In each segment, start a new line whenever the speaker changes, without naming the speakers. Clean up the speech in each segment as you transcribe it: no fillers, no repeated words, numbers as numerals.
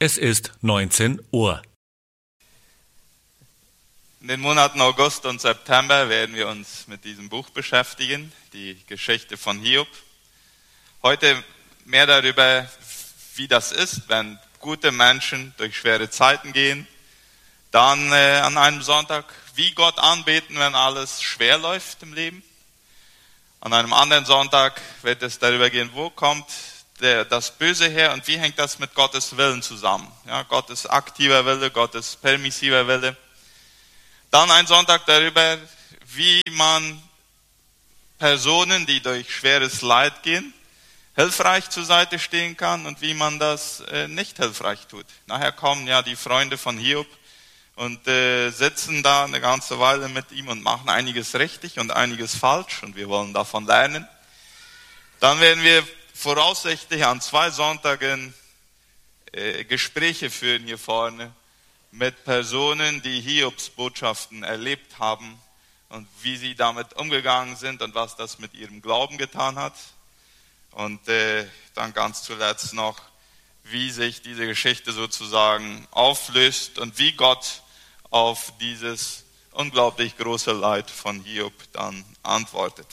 Es ist 19 Uhr.
In den Monaten August und September werden wir uns mit diesem Buch beschäftigen, die Geschichte von Hiob. Heute mehr darüber, wie das ist, wenn gute Menschen durch schwere Zeiten gehen. Dann an einem Sonntag, wie Gott anbeten, wenn alles schwer läuft im Leben. An einem anderen Sonntag wird es darüber gehen, wo kommt das Böse her und wie hängt das mit Gottes Willen zusammen. Ja, Gottes aktiver Wille, Gottes permissiver Wille. Dann ein Sonntag darüber, wie man Personen, die durch schweres Leid gehen, hilfreich zur Seite stehen kann und wie man das nicht hilfreich tut. Nachher kommen ja die Freunde von Hiob und sitzen da eine ganze Weile mit ihm und machen einiges richtig und einiges falsch und wir wollen davon lernen. Dann werden wir voraussichtlich an 2 Sonntagen Gespräche führen hier vorne mit Personen, die Hiobs Botschaften erlebt haben und wie sie damit umgegangen sind und was das mit ihrem Glauben getan hat. Und dann ganz zuletzt noch, wie sich diese Geschichte sozusagen auflöst und wie Gott auf dieses unglaublich große Leid von Hiob dann antwortet.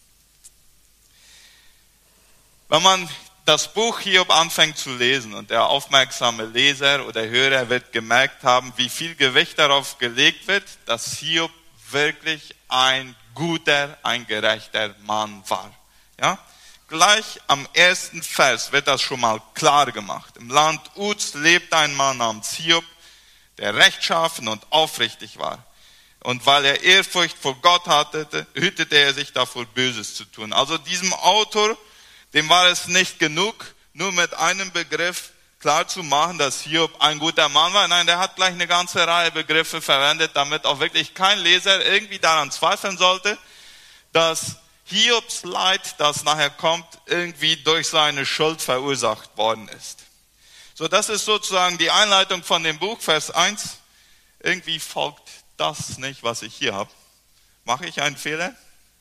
Wenn man das Buch Hiob anfängt zu lesen und der aufmerksame Leser oder Hörer wird gemerkt haben, wie viel Gewicht darauf gelegt wird, dass Hiob wirklich ein guter, ein gerechter Mann war. Ja? Gleich am ersten Vers wird das schon mal klar gemacht. Im Land Uz lebt ein Mann namens Hiob, der rechtschaffen und aufrichtig war. Und weil er Ehrfurcht vor Gott hatte, hütete er sich davor, Böses zu tun. Also diesem Autor, dem war es nicht genug, nur mit einem Begriff klar zu machen, dass Hiob ein guter Mann war. Nein, der hat gleich eine ganze Reihe Begriffe verwendet, damit auch wirklich kein Leser irgendwie daran zweifeln sollte, dass Hiobs Leid, das nachher kommt, irgendwie durch seine Schuld verursacht worden ist. So, das ist sozusagen die Einleitung von dem Buch, Vers 1. Irgendwie folgt das nicht, was ich hier habe. Mache ich einen Fehler?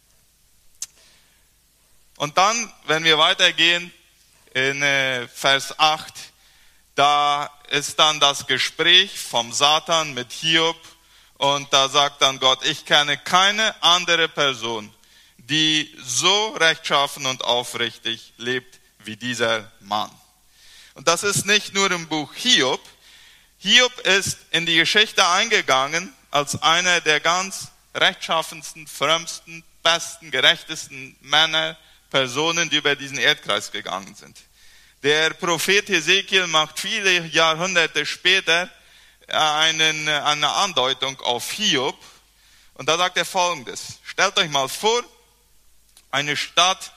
Und dann, wenn wir weitergehen, in Vers 8, da ist dann das Gespräch vom Satan mit Hiob und da sagt dann Gott, ich kenne keine andere Person, die so rechtschaffen und aufrichtig lebt wie dieser Mann. Und das ist nicht nur im Buch Hiob. Hiob ist in die Geschichte eingegangen als einer der ganz rechtschaffensten, frömmsten, besten, gerechtesten Männer, Personen, die über diesen Erdkreis gegangen sind. Der Prophet Hesekiel macht viele Jahrhunderte später eine Andeutung auf Hiob. Und da sagt er Folgendes. Stellt euch mal vor, eine Stadt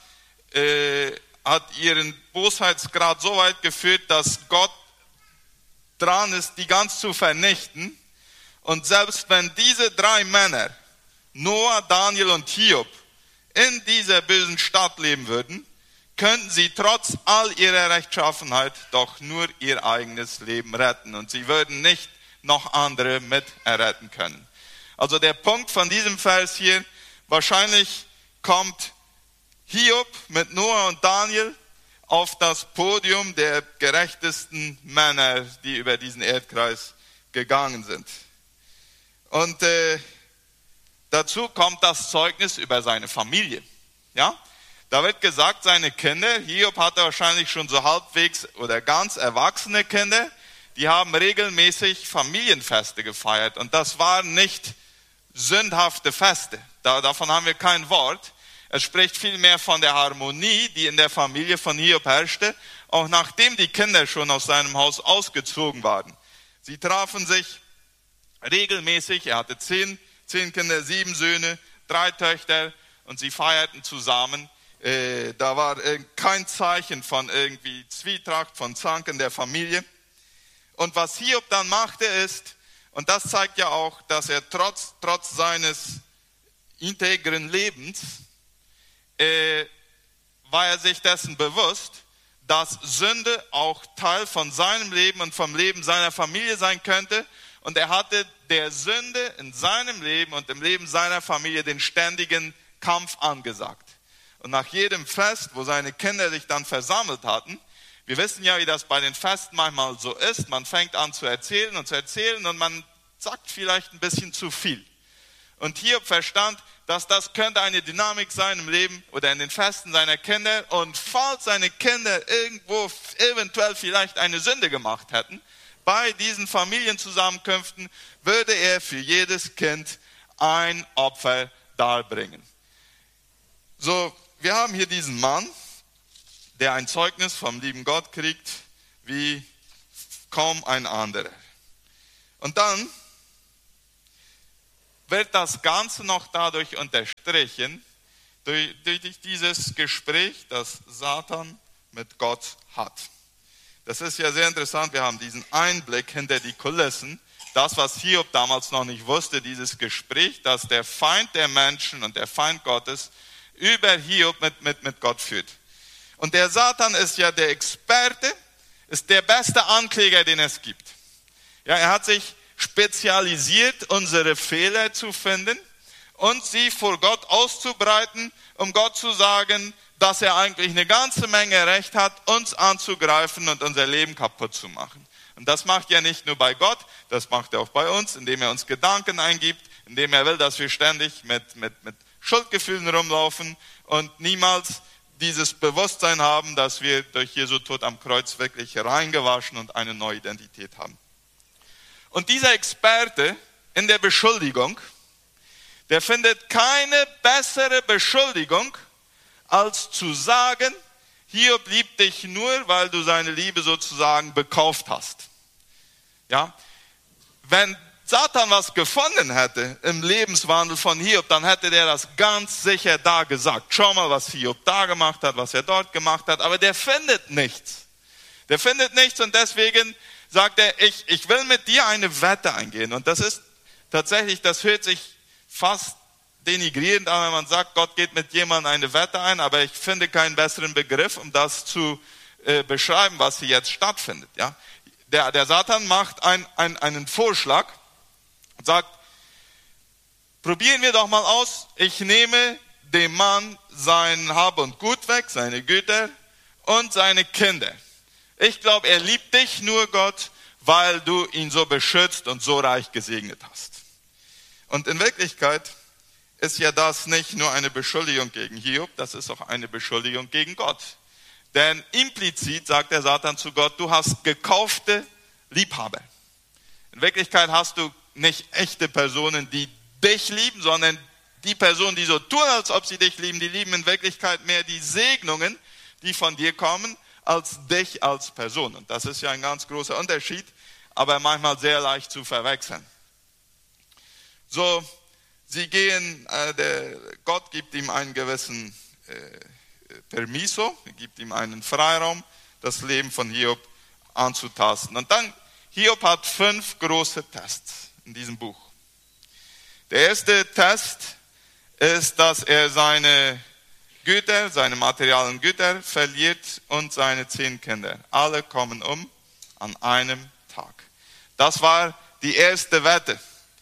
hat ihren Bosheitsgrad so weit geführt, dass Gott dran ist, die ganz zu vernichten. Und selbst wenn diese 3 Männer, Noah, Daniel und Hiob, in dieser bösen Stadt leben würden, könnten sie trotz all ihrer Rechtschaffenheit doch nur ihr eigenes Leben retten. Und sie würden nicht noch andere mit erretten können. Also der Punkt von diesem Vers hier, wahrscheinlich kommt Hiob mit Noah und Daniel auf das Podium der gerechtesten Männer, die über diesen Erdkreis gegangen sind. Und dazu kommt das Zeugnis über seine Familie. Ja? Da wird gesagt, seine Kinder, Hiob hatte wahrscheinlich schon so halbwegs oder ganz erwachsene Kinder, die haben regelmäßig Familienfeste gefeiert. Und das waren nicht sündhafte Feste. Davon haben wir kein Wort. Es spricht vielmehr von der Harmonie, die in der Familie von Hiob herrschte, auch nachdem die Kinder schon aus seinem Haus ausgezogen waren. Sie trafen sich regelmäßig, er hatte 10 Kinder, 7 Söhne, 3 Töchter und sie feierten zusammen. Da war kein Zeichen von irgendwie Zwietracht, von Zank in der Familie. Und was Hiob dann machte ist, und das zeigt ja auch, dass er trotz seines integren Lebens, war er sich dessen bewusst, dass Sünde auch Teil von seinem Leben und vom Leben seiner Familie sein könnte. Und er hatte der Sünde in seinem Leben und im Leben seiner Familie den ständigen Kampf angesagt. Und nach jedem Fest, wo seine Kinder sich dann versammelt hatten, Wir wissen ja, wie das bei den Festen manchmal so ist. Man fängt an zu erzählen und man sagt vielleicht ein bisschen zu viel. Und Hiob verstand, dass das könnte eine Dynamik sein im Leben oder in den Festen seiner Kinder. Und falls seine Kinder irgendwo eventuell vielleicht eine Sünde gemacht hätten, bei diesen Familienzusammenkünften würde er für jedes Kind ein Opfer darbringen. So, wir haben hier diesen Mann, der ein Zeugnis vom lieben Gott kriegt, wie kaum ein anderer. Und dann wird das Ganze noch dadurch unterstrichen, durch dieses Gespräch, das Satan mit Gott hat. Das ist ja sehr interessant, wir haben diesen Einblick hinter die Kulissen, das, was Hiob damals noch nicht wusste, dieses Gespräch, dass der Feind der Menschen und der Feind Gottes über Hiob mit Gott führt. Und der Satan ist ja der Experte, ist der beste Ankläger, den es gibt. Ja, er hat sich spezialisiert, unsere Fehler zu finden und sie vor Gott auszubreiten, um Gott zu sagen, dass er eigentlich eine ganze Menge Recht hat, uns anzugreifen und unser Leben kaputt zu machen. Und das macht er nicht nur bei Gott, das macht er auch bei uns, indem er uns Gedanken eingibt, indem er will, dass wir ständig mit Schuldgefühlen rumlaufen und niemals dieses Bewusstsein haben, dass wir durch Jesu Tod am Kreuz wirklich reingewaschen und eine neue Identität haben. Und dieser Experte in der Beschuldigung, der findet keine bessere Beschuldigung, als zu sagen, Hiob liebt dich nur, weil du seine Liebe sozusagen bekauft hast. Ja? Wenn Satan was gefunden hätte im Lebenswandel von Hiob, dann hätte der das ganz sicher da gesagt. Schau mal, was Hiob da gemacht hat, was er dort gemacht hat, aber der findet nichts. Der findet nichts und deswegen sagt er, ich will mit dir eine Wette eingehen. Und das ist tatsächlich, das hört sich fast denigrierend an, wenn man sagt, Gott geht mit jemandem eine Wette ein, aber ich finde keinen besseren Begriff, um das zu beschreiben, was hier jetzt stattfindet. Ja? Der Satan macht einen Vorschlag und sagt, probieren wir doch mal aus, ich nehme dem Mann sein Hab und Gut weg, seine Güter und seine Kinder. Ich glaube, er liebt dich nur, Gott, weil du ihn so beschützt und so reich gesegnet hast. Und in Wirklichkeit ist ja das nicht nur eine Beschuldigung gegen Hiob, das ist auch eine Beschuldigung gegen Gott. Denn implizit sagt der Satan zu Gott, du hast gekaufte Liebhaber. In Wirklichkeit hast du nicht echte Personen, die dich lieben, sondern die Personen, die so tun, als ob sie dich lieben, die lieben in Wirklichkeit mehr die Segnungen, die von dir kommen, als dich als Person. Und das ist ja ein ganz großer Unterschied, aber manchmal sehr leicht zu verwechseln. So, sie gehen, Gott gibt ihm einen gewissen Permiso, gibt ihm einen Freiraum, das Leben von Hiob anzutasten. Und dann, Hiob hat 5 große Tests in diesem Buch. Der erste Test ist, dass er seine Güter, seine materialen Güter verliert und seine 10 Kinder. Alle kommen um an einem Tag. Das war die erste Wette,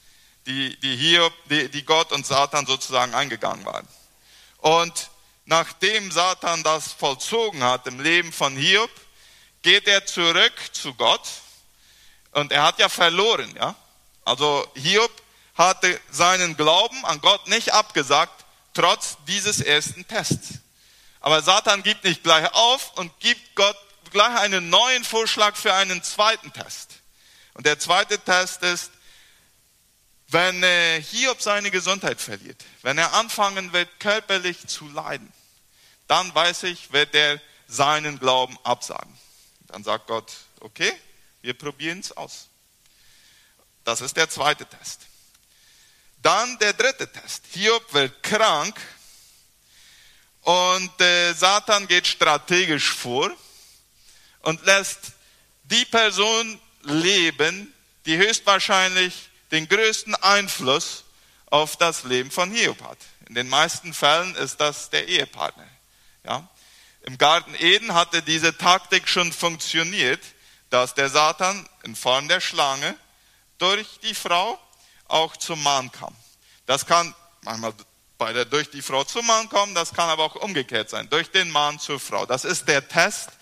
die Gott und Satan sozusagen eingegangen waren. Und nachdem Satan das vollzogen hat im Leben von Hiob, geht er zurück zu Gott und er hat ja verloren. Ja? Also Hiob hatte seinen Glauben an Gott nicht abgesagt, trotz dieses ersten Tests. Aber Satan gibt nicht gleich auf und gibt Gott gleich einen neuen Vorschlag für einen zweiten Test. Und der zweite Test ist, wenn Hiob seine Gesundheit verliert, wenn er anfangen wird, körperlich zu leiden, dann weiß ich, wird er seinen Glauben absagen. Dann sagt Gott, okay, wir probieren es aus. Das ist der zweite Test. Dann der dritte Test. Hiob wird krank und Satan geht strategisch vor und lässt die Person leben, die höchstwahrscheinlich den größten Einfluss auf das Leben von Hiob hat. In den meisten Fällen ist das der Ehepartner. Ja? Im Garten Eden hatte diese Taktik schon funktioniert, dass der Satan in Form der Schlange durch die Frau auch zum Mann kam. Das kann manchmal durch die Frau zum Mann kommen, das kann aber auch umgekehrt sein, durch den Mann zur Frau. Das ist der Test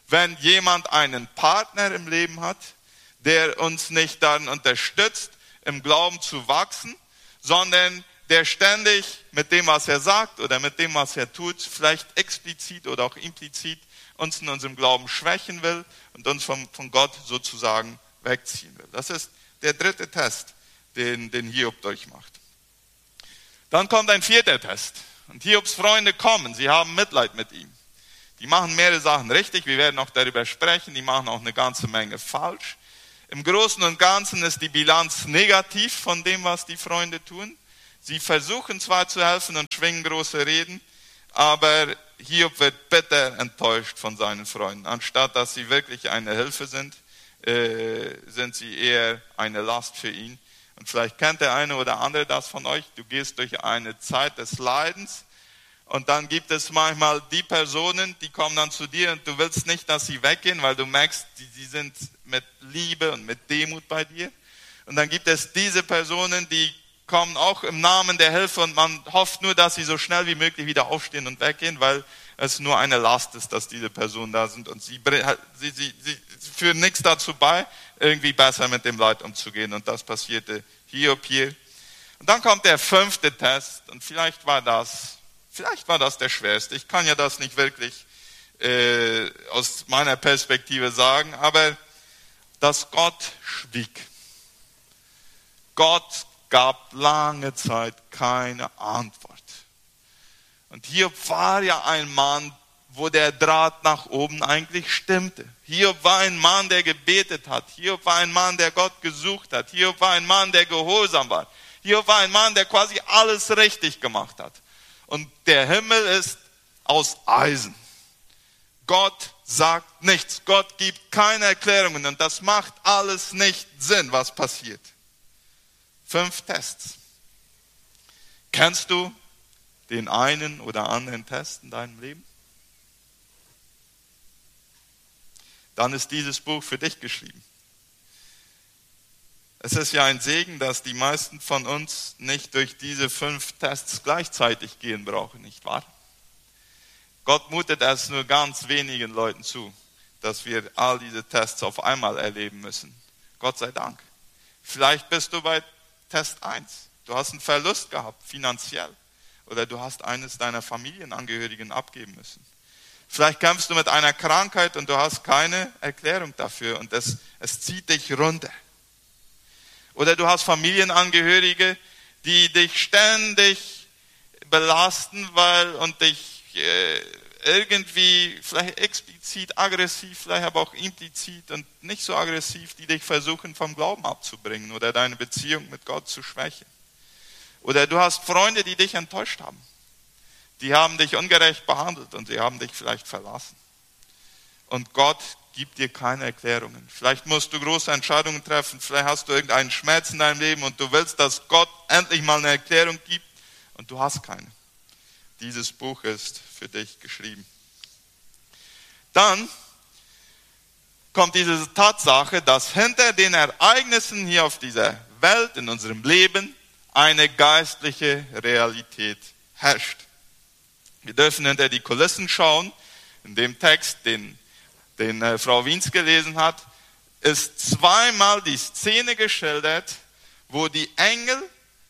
wenn jemand einen Partner im Leben hat, der uns nicht darin unterstützt, im Glauben zu wachsen, sondern der ständig mit dem, was er sagt oder mit dem, was er tut, vielleicht explizit oder auch implizit uns in unserem Glauben schwächen will und uns von Gott sozusagen wegziehen will. Das ist der dritte Test, den Hiob durchmacht. Dann kommt ein vierter Test. Und Hiobs Freunde kommen, sie haben Mitleid mit ihm. Die machen mehrere Sachen richtig, wir werden auch darüber sprechen, die machen auch eine ganze Menge falsch. Im Großen und Ganzen ist die Bilanz negativ von dem, was die Freunde tun. Sie versuchen zwar zu helfen und schwingen große Reden, aber Hiob wird bitter enttäuscht von seinen Freunden. Anstatt dass sie wirklich eine Hilfe sind, sind sie eher eine Last für ihn. Und vielleicht kennt der eine oder andere das von euch. Du gehst durch eine Zeit des Leidens und dann gibt es manchmal die Personen, die kommen dann zu dir und du willst nicht, dass sie weggehen, weil du merkst, die sind mit Liebe und mit Demut bei dir. Und dann gibt es diese Personen, die kommen auch im Namen der Hilfe und man hofft nur, dass sie so schnell wie möglich wieder aufstehen und weggehen, weil es nur eine Last ist, dass diese Personen da sind und sie führen nichts dazu bei, irgendwie besser mit dem Leid umzugehen. Und das passierte Hiob hier. Und dann kommt der fünfte Test und vielleicht war das der schwerste. Ich kann ja das nicht wirklich aus meiner Perspektive sagen, aber dass Gott schwieg. Gott gab lange Zeit keine Antwort. Und Hiob war ja ein Mann, wo der Draht nach oben eigentlich stimmte. Hiob war ein Mann, der gebetet hat. Hiob war ein Mann, der Gott gesucht hat. Hiob war ein Mann, der gehorsam war. Hiob war ein Mann, der quasi alles richtig gemacht hat. Und der Himmel ist aus Eisen. Gott sagt nichts. Gott gibt keine Erklärungen. Und das macht alles nicht Sinn, was passiert. 5 Tests. Kennst du den einen oder anderen Test in deinem Leben? Dann ist dieses Buch für dich geschrieben. Es ist ja ein Segen, dass die meisten von uns nicht durch diese 5 Tests gleichzeitig gehen brauchen, nicht wahr? Gott mutet es nur ganz wenigen Leuten zu, dass wir all diese Tests auf einmal erleben müssen. Gott sei Dank. Vielleicht bist du bei Test 1. Du hast einen Verlust gehabt, finanziell. Oder du hast eines deiner Familienangehörigen abgeben müssen. Vielleicht kämpfst du mit einer Krankheit und du hast keine Erklärung dafür und es zieht dich runter. Oder du hast Familienangehörige, die dich ständig belasten und dich irgendwie vielleicht explizit aggressiv, vielleicht aber auch implizit und nicht so aggressiv, die dich versuchen vom Glauben abzubringen oder deine Beziehung mit Gott zu schwächen. Oder du hast Freunde, die dich enttäuscht haben. Die haben dich ungerecht behandelt und sie haben dich vielleicht verlassen. Und Gott gibt dir keine Erklärungen. Vielleicht musst du große Entscheidungen treffen, vielleicht hast du irgendeinen Schmerz in deinem Leben und du willst, dass Gott endlich mal eine Erklärung gibt und du hast keine. Dieses Buch ist für dich geschrieben. Dann kommt diese Tatsache, dass hinter den Ereignissen hier auf dieser Welt, in unserem Leben, eine geistliche Realität herrscht. Wir dürfen hinter die Kulissen schauen. In dem Text, den Frau Wiens gelesen hat, ist zweimal die Szene geschildert, wo die Engel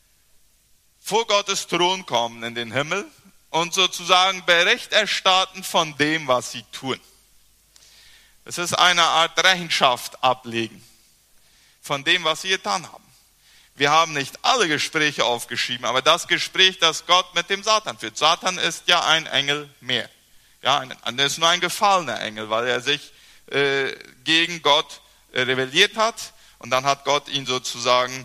vor Gottes Thron kommen in den Himmel und sozusagen Bericht erstatten von dem, was sie tun. Es ist eine Art Rechenschaft ablegen von dem, was sie getan haben. Wir haben nicht alle Gespräche aufgeschrieben, aber das Gespräch, das Gott mit dem Satan führt. Satan ist ja ein Engel mehr. Ja, er ist nur ein gefallener Engel, weil er sich gegen Gott rebelliert hat. Und dann hat Gott ihn sozusagen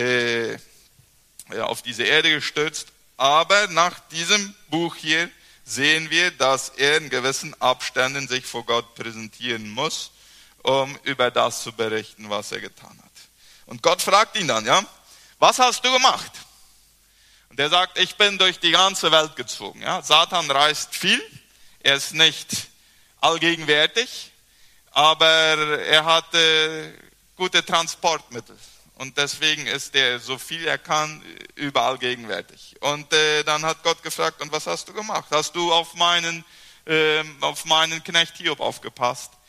auf diese Erde gestürzt. Aber nach diesem Buch hier sehen wir, dass er in gewissen Abständen sich vor Gott präsentieren muss, um über das zu berichten, was er getan hat. Und Gott fragt ihn dann, ja, was hast du gemacht? Und er sagt, ich bin durch die ganze Welt gezogen. Ja. Satan reist viel, er ist nicht allgegenwärtig, aber er hatte gute Transportmittel. Und deswegen ist er, so viel er kann, überall gegenwärtig. Und dann hat Gott gefragt, und was hast du gemacht? Hast du auf meinen Knecht Hiob aufgepasst?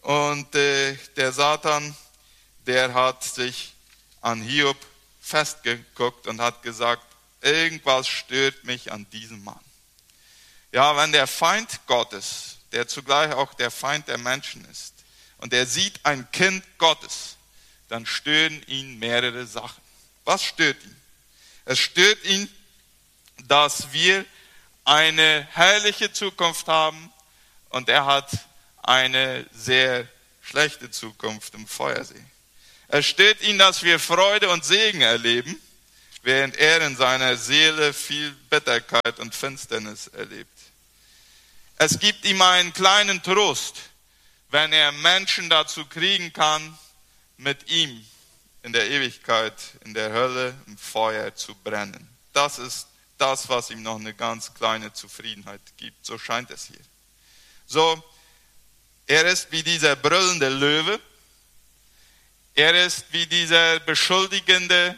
Und der Satan, der hat sich an Hiob festgeguckt und hat gesagt, irgendwas stört mich an diesem Mann. Ja, wenn der Feind Gottes, der zugleich auch der Feind der Menschen ist, und er sieht ein Kind Gottes, dann stören ihn mehrere Sachen. Was stört ihn? Es stört ihn, dass wir eine herrliche Zukunft haben und er hat eine sehr schlechte Zukunft im Feuersee. Es stört ihn, dass wir Freude und Segen erleben, während er in seiner Seele viel Bitterkeit und Finsternis erlebt. Es gibt ihm einen kleinen Trost, wenn er Menschen dazu kriegen kann, mit ihm in der Ewigkeit, in der Hölle, im Feuer zu brennen. Das ist das, was ihm noch eine ganz kleine Zufriedenheit gibt. So scheint es hier. So, er ist wie dieser brüllende Löwe. Er ist wie dieser beschuldigende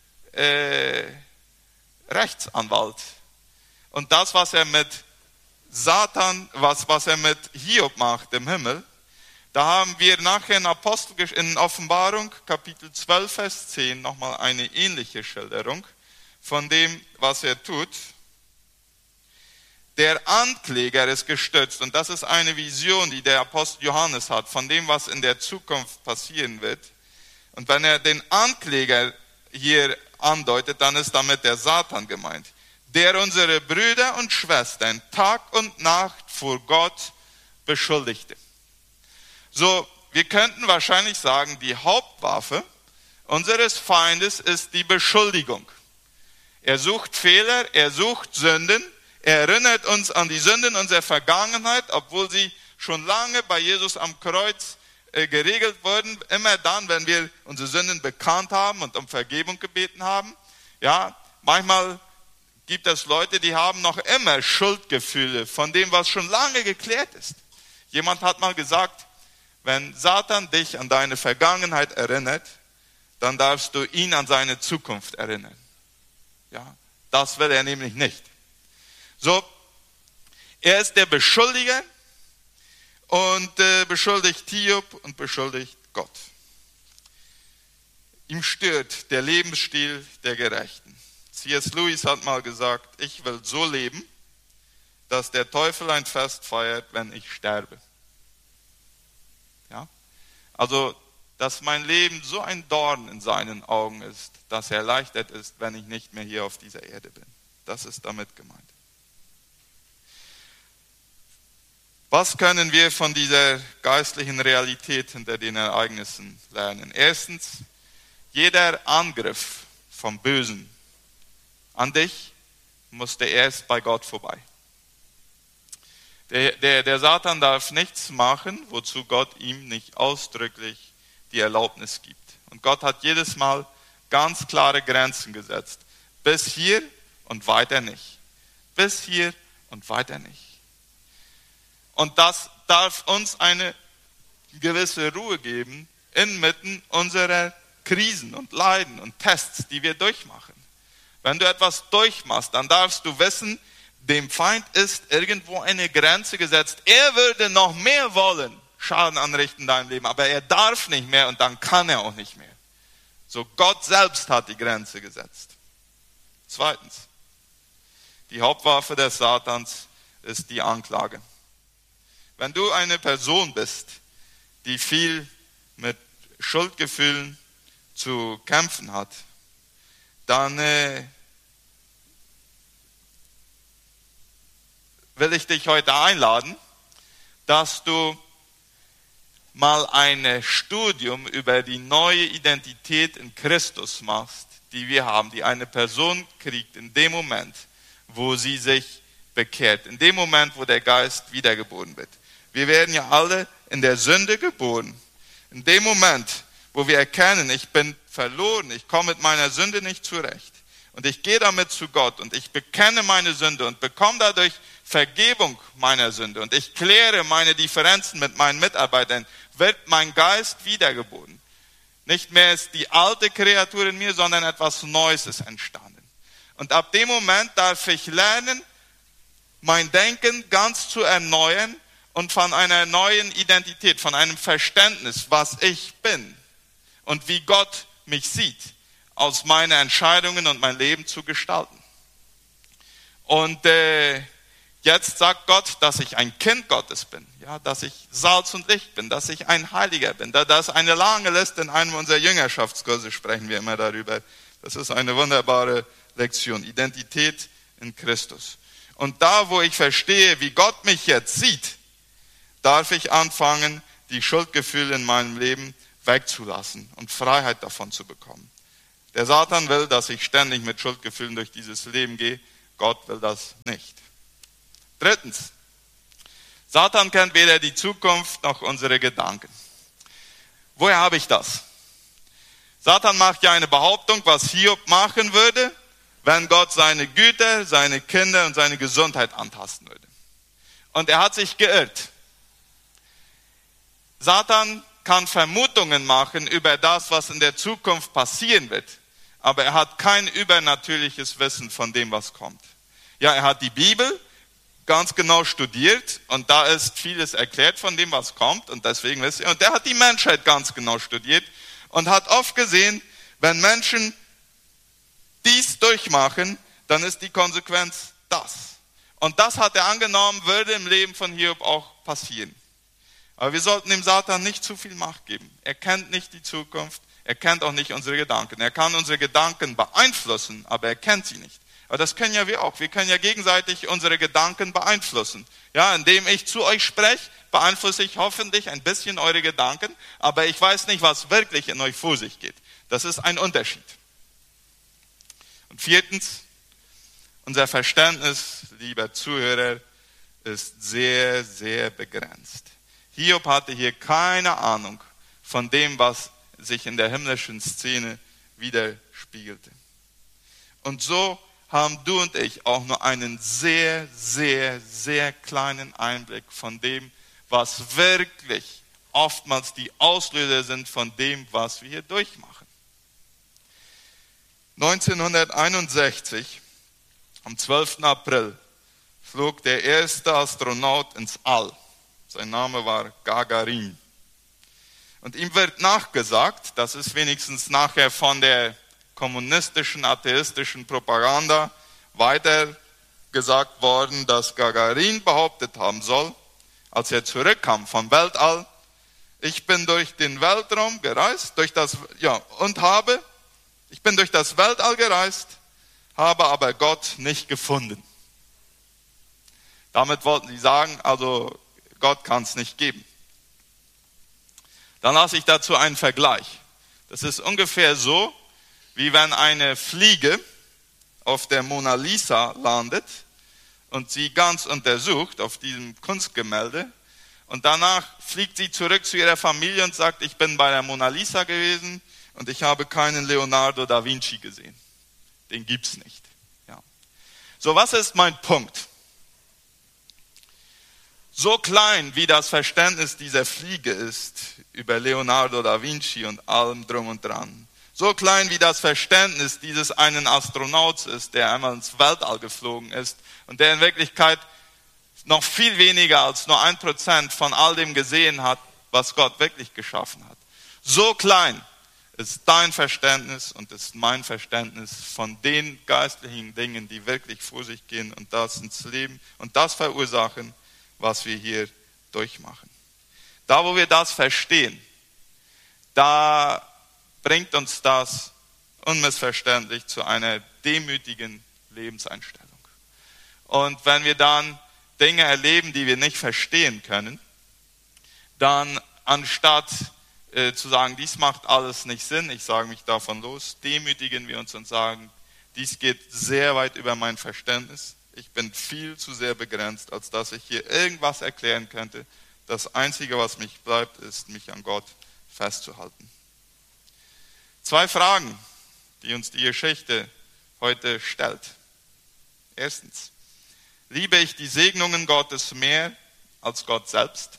Rechtsanwalt. Und das, was er mit Satan, was er mit Hiob macht im Himmel, da haben wir nachher in Offenbarung, Kapitel 12, Vers 10, nochmal eine ähnliche Schilderung von dem, was er tut. Der Ankläger ist gestützt, und das ist eine Vision, die der Apostel Johannes hat, von dem, was in der Zukunft passieren wird. Und wenn er den Ankläger hier andeutet, dann ist damit der Satan gemeint, der unsere Brüder und Schwestern Tag und Nacht vor Gott beschuldigte. So, wir könnten wahrscheinlich sagen, die Hauptwaffe unseres Feindes ist die Beschuldigung. Er sucht Fehler, er sucht Sünden, er erinnert uns an die Sünden unserer Vergangenheit, obwohl sie schon lange bei Jesus am Kreuz geregelt wurden. Immer dann, wenn wir unsere Sünden bekannt haben und um Vergebung gebeten haben. Ja, manchmal gibt es Leute, die haben noch immer Schuldgefühle von dem, was schon lange geklärt ist. Jemand hat mal gesagt, wenn Satan dich an deine Vergangenheit erinnert, dann darfst du ihn an seine Zukunft erinnern. Ja, das will er nämlich nicht. So, er ist der Beschuldiger und beschuldigt Hiob und beschuldigt Gott. Ihm stört der Lebensstil der Gerechten. C.S. Lewis hat mal gesagt, ich will so leben, dass der Teufel ein Fest feiert, wenn ich sterbe. Ja? Also, dass mein Leben so ein Dorn in seinen Augen ist, dass er erleichtert ist, wenn ich nicht mehr hier auf dieser Erde bin. Das ist damit gemeint. Was können wir von dieser geistlichen Realität hinter den Ereignissen lernen? Erstens, jeder Angriff vom Bösen an dich musste erst bei Gott vorbei. Der Satan darf nichts machen, wozu Gott ihm nicht ausdrücklich die Erlaubnis gibt. Und Gott hat jedes Mal ganz klare Grenzen gesetzt. Bis hier und weiter nicht. Bis hier und weiter nicht. Und das darf uns eine gewisse Ruhe geben inmitten unserer Krisen und Leiden und Tests, die wir durchmachen. Wenn du etwas durchmachst, dann darfst du wissen, dem Feind ist irgendwo eine Grenze gesetzt. Er würde noch mehr wollen, Schaden anrichten in deinem Leben, aber er darf nicht mehr und dann kann er auch nicht mehr. So, Gott selbst hat die Grenze gesetzt. Zweitens, die Hauptwaffe des Satans ist die Anklage. Wenn du eine Person bist, die viel mit Schuldgefühlen zu kämpfen hat, dann will ich dich heute einladen, dass du mal ein Studium über die neue Identität in Christus machst, die wir haben, die eine Person kriegt in dem Moment, wo sie sich bekehrt, in dem Moment, wo der Geist wiedergeboren wird. Wir werden ja alle in der Sünde geboren. In dem Moment, wo wir erkennen, ich bin verloren, ich komme mit meiner Sünde nicht zurecht und ich gehe damit zu Gott und ich bekenne meine Sünde und bekomme dadurch Vergebung meiner Sünde und ich kläre meine Differenzen mit meinen Mitarbeitern, wird mein Geist wiedergeboren. Nicht mehr ist die alte Kreatur in mir, sondern etwas Neues ist entstanden. Und ab dem Moment darf ich lernen, mein Denken ganz zu erneuern und von einer neuen Identität, von einem Verständnis, was ich bin und wie Gott mich sieht, aus meinen Entscheidungen und mein Leben zu gestalten. Und jetzt sagt Gott, dass ich ein Kind Gottes bin, ja, dass ich Salz und Licht bin, dass ich ein Heiliger bin. Da ist eine lange Liste, in einem unserer Jüngerschaftskurse sprechen wir immer darüber. Das ist eine wunderbare Lektion, Identität in Christus. Und da, wo ich verstehe, wie Gott mich jetzt sieht, darf ich anfangen, die Schuldgefühle in meinem Leben wegzulassen und Freiheit davon zu bekommen. Der Satan will, dass ich ständig mit Schuldgefühlen durch dieses Leben gehe. Gott will das nicht. Drittens, Satan kennt weder die Zukunft noch unsere Gedanken. Woher habe ich das? Satan macht ja eine Behauptung, was Hiob machen würde, wenn Gott seine Güter, seine Kinder und seine Gesundheit antasten würde. Und er hat sich geirrt. Satan kann Vermutungen machen über das, was in der Zukunft passieren wird, aber er hat kein übernatürliches Wissen von dem, was kommt. Ja, er hat die Bibel ganz genau studiert und da ist vieles erklärt von dem, was kommt und deswegen wisst ihr, und der hat die Menschheit ganz genau studiert und hat oft gesehen, wenn Menschen dies durchmachen, dann ist die Konsequenz das. Und das hat er angenommen, würde im Leben von Hiob auch passieren. Aber wir sollten dem Satan nicht zu viel Macht geben. Er kennt nicht die Zukunft, er kennt auch nicht unsere Gedanken. Er kann unsere Gedanken beeinflussen, aber er kennt sie nicht. Aber das können ja wir auch. Wir können ja gegenseitig unsere Gedanken beeinflussen. Ja, indem ich zu euch spreche, beeinflusse ich hoffentlich ein bisschen eure Gedanken, aber ich weiß nicht, was wirklich in euch vor sich geht. Das ist ein Unterschied. Und viertens, unser Verständnis, lieber Zuhörer, ist sehr, sehr begrenzt. Hiob hatte hier keine Ahnung von dem, was sich in der himmlischen Szene widerspiegelte. Und so haben du und ich auch nur einen sehr, sehr, sehr kleinen Einblick von dem, was wirklich oftmals die Auslöser sind von dem, was wir hier durchmachen. 1961, am 12. April, flog der erste Astronaut ins All. Sein Name war Gagarin. Und ihm wird nachgesagt, das ist wenigstens nachher von der kommunistischen, atheistischen Propaganda weiter gesagt worden, dass Gagarin behauptet haben soll, als er zurückkam vom Weltall, ich bin durch den Weltraum gereist, ich bin durch das Weltall gereist, habe aber Gott nicht gefunden. Damit wollten sie sagen, also Gott kann es nicht geben. Dann lasse ich dazu einen Vergleich. Das ist ungefähr so, wie wenn eine Fliege auf der Mona Lisa landet und sie ganz untersucht auf diesem Kunstgemälde und danach fliegt sie zurück zu ihrer Familie und sagt, ich bin bei der Mona Lisa gewesen und ich habe keinen Leonardo da Vinci gesehen. Den gibt's nicht. Ja. So, was ist mein Punkt? So klein wie das Verständnis dieser Fliege ist über Leonardo da Vinci und allem drum und dran, so klein wie das Verständnis dieses einen Astronauts ist, der einmal ins Weltall geflogen ist und der in Wirklichkeit noch viel weniger als nur 1% von all dem gesehen hat, was Gott wirklich geschaffen hat. So klein ist dein Verständnis und ist mein Verständnis von den geistlichen Dingen, die wirklich vor sich gehen und das ins Leben und das verursachen, was wir hier durchmachen. Da, wo wir das verstehen, da bringt uns das unmissverständlich zu einer demütigen Lebenseinstellung. Und wenn wir dann Dinge erleben, die wir nicht verstehen können, dann anstatt zu sagen, dies macht alles nicht Sinn, ich sage mich davon los, demütigen wir uns und sagen, dies geht sehr weit über mein Verständnis. Ich bin viel zu sehr begrenzt, als dass ich hier irgendwas erklären könnte. Das Einzige, was mich bleibt, ist, mich an Gott festzuhalten. 2 Fragen, die uns die Geschichte heute stellt. Erstens, liebe ich die Segnungen Gottes mehr als Gott selbst?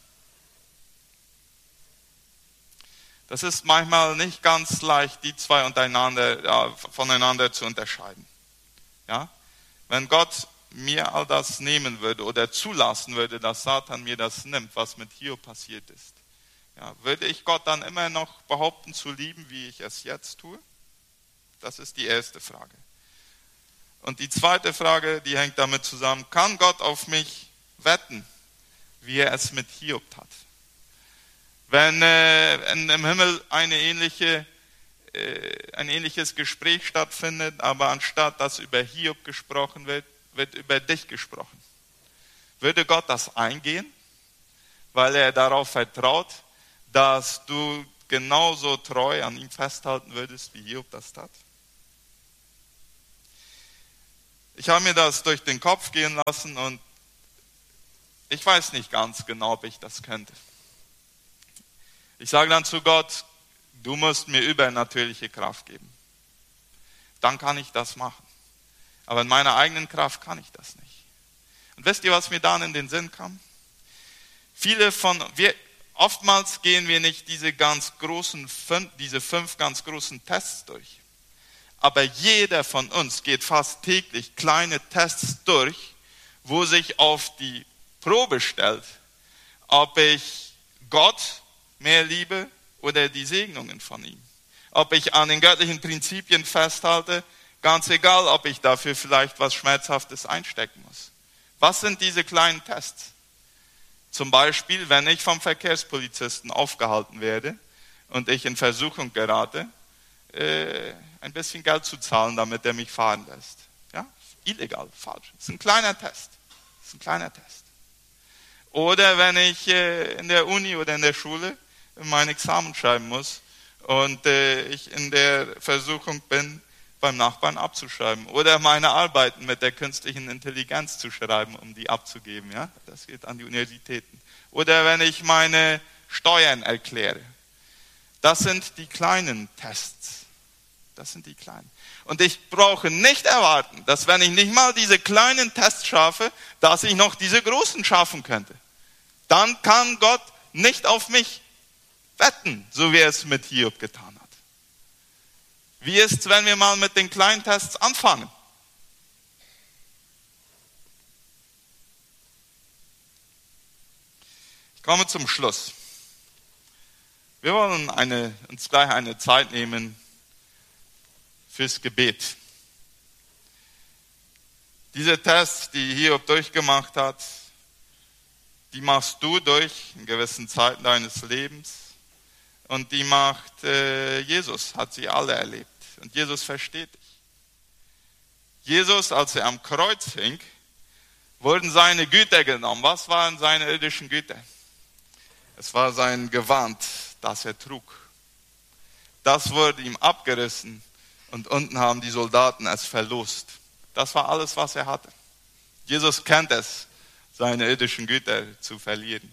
Das ist manchmal nicht ganz leicht, die zwei voneinander zu unterscheiden. Ja? Wenn Gott mir all das nehmen würde oder zulassen würde, dass Satan mir das nimmt, was mit Hiob passiert ist, ja, würde ich Gott dann immer noch behaupten zu lieben, wie ich es jetzt tue? Das ist die erste Frage. Und die zweite Frage, die hängt damit zusammen, kann Gott auf mich wetten, wie er es mit Hiob tat? Wenn im Himmel ein ähnliches Gespräch stattfindet, aber anstatt dass über Hiob gesprochen wird, wird über dich gesprochen. Würde Gott das eingehen, weil er darauf vertraut, dass du genauso treu an ihm festhalten würdest, wie Hiob das tat? Ich habe mir das durch den Kopf gehen lassen und ich weiß nicht ganz genau, ob ich das könnte. Ich sage dann zu Gott, du musst mir übernatürliche Kraft geben. Dann kann ich das machen. Aber in meiner eigenen Kraft kann ich das nicht. Und wisst ihr, was mir dann in den Sinn kam? Oftmals gehen wir nicht diese 5 ganz großen Tests durch. Aber jeder von uns geht fast täglich kleine Tests durch, wo sich auf die Probe stellt, ob ich Gott mehr liebe oder die Segnungen von ihm. Ob ich an den göttlichen Prinzipien festhalte, ganz egal, ob ich dafür vielleicht was Schmerzhaftes einstecken muss. Was sind diese kleinen Tests? Zum Beispiel, wenn ich vom Verkehrspolizisten aufgehalten werde und ich in Versuchung gerate, ein bisschen Geld zu zahlen, damit er mich fahren lässt. Ja? Illegal, falsch. Das ist ein kleiner Test. Oder wenn ich in der Uni oder in der Schule mein Examen schreiben muss und ich in der Versuchung bin, beim Nachbarn abzuschreiben. Oder meine Arbeiten mit der künstlichen Intelligenz zu schreiben, um die abzugeben. Ja? Das geht an die Universitäten. Oder wenn ich meine Steuern erkläre. Das sind die kleinen Tests. Das sind die kleinen. Und ich brauche nicht erwarten, dass wenn ich nicht mal diese kleinen Tests schaffe, dass ich noch diese großen schaffen könnte. Dann kann Gott nicht auf mich wetten, so wie er es mit Hiob getan hat. Wie ist es, wenn wir mal mit den kleinen Tests anfangen? Ich komme zum Schluss. Wir wollen uns gleich eine Zeit nehmen fürs Gebet. Diese Tests, die Hiob durchgemacht hat, die machst du durch in gewissen Zeiten deines Lebens. Und die macht Jesus, hat sie alle erlebt. Und Jesus versteht dich. Jesus, als er am Kreuz hing, wurden seine Güter genommen. Was waren seine irdischen Güter? Es war sein Gewand, das er trug. Das wurde ihm abgerissen und unten haben die Soldaten es verlost. Das war alles, was er hatte. Jesus kennt es, seine irdischen Güter zu verlieren.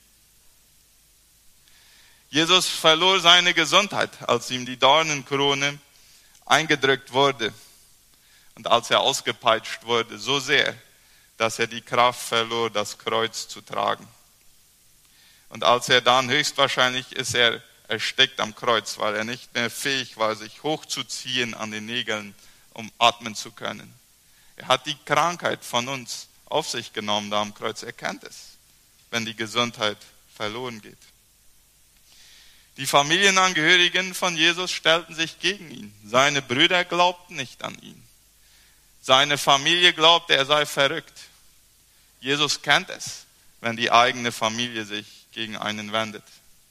Jesus verlor seine Gesundheit, als ihm die Dornenkrone eingedrückt wurde und als er ausgepeitscht wurde, so sehr, dass er die Kraft verlor, das Kreuz zu tragen. Und als er dann, höchstwahrscheinlich ist er erstickt am Kreuz, weil er nicht mehr fähig war, sich hochzuziehen an den Nägeln, um atmen zu können. Er hat die Krankheit von uns auf sich genommen da am Kreuz. Er kennt es, wenn die Gesundheit verloren geht. Die Familienangehörigen von Jesus stellten sich gegen ihn. Seine Brüder glaubten nicht an ihn. Seine Familie glaubte, er sei verrückt. Jesus kennt es, wenn die eigene Familie sich gegen einen wendet.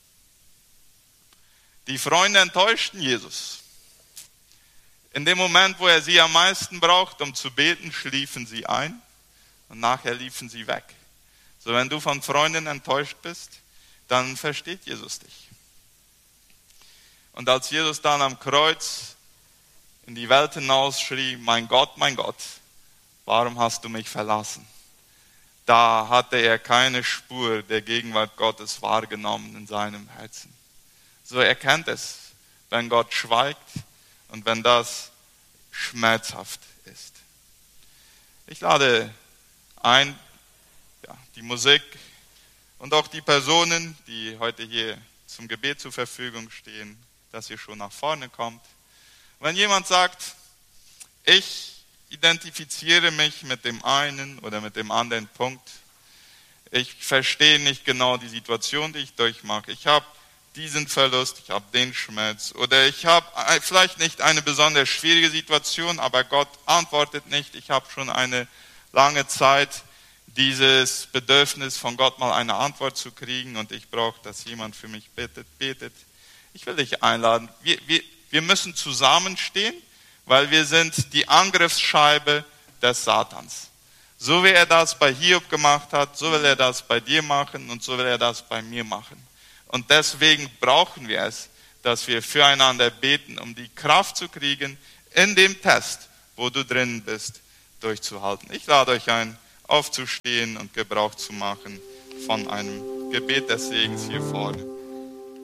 Die Freunde enttäuschten Jesus. In dem Moment, wo er sie am meisten braucht, um zu beten, schliefen sie ein und nachher liefen sie weg. So, wenn du von Freunden enttäuscht bist, dann versteht Jesus dich. Und als Jesus dann am Kreuz in die Welt hinaus schrie, mein Gott, warum hast du mich verlassen? Da hatte er keine Spur der Gegenwart Gottes wahrgenommen in seinem Herzen. So erkennt es, wenn Gott schweigt und wenn das schmerzhaft ist. Ich lade ein, die Musik und auch die Personen, die heute hier zum Gebet zur Verfügung stehen, dass ihr schon nach vorne kommt. Wenn jemand sagt, ich identifiziere mich mit dem einen oder mit dem anderen Punkt. Ich verstehe nicht genau die Situation, die ich durchmache. Ich habe diesen Verlust, ich habe den Schmerz oder ich habe vielleicht nicht eine besonders schwierige Situation, aber Gott antwortet nicht. Ich habe schon eine lange Zeit dieses Bedürfnis von Gott mal eine Antwort zu kriegen und ich brauche, dass jemand für mich betet. Ich will dich einladen. Wir müssen zusammenstehen, weil wir sind die Angriffsscheibe des Satans. So wie er das bei Hiob gemacht hat, so will er das bei dir machen und so will er das bei mir machen. Und deswegen brauchen wir es, dass wir füreinander beten, um die Kraft zu kriegen, in dem Test, wo du drin bist, durchzuhalten. Ich lade euch ein, aufzustehen und Gebrauch zu machen von einem Gebet des Segens hier vorne.